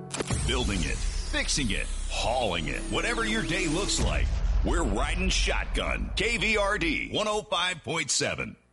Building it, fixing it, hauling it. Whatever your day looks like, we're riding shotgun. KVRD 105.7.